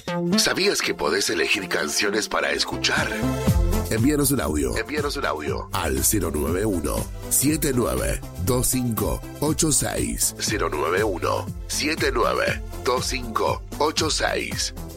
¿Sabías que podés elegir canciones para escuchar? Envíanos un audio. Al 091-792586. 091-792586.